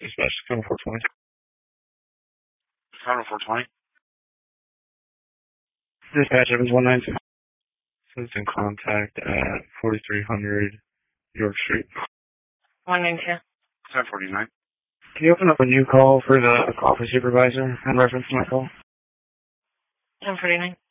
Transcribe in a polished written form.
Dispatch, Counter 420. Counter 420. Dispatch, Evans 192. It's in contact at 4300 York Street. 192. 1049. Can you open up a new call for the office supervisor in reference to my call? 1049.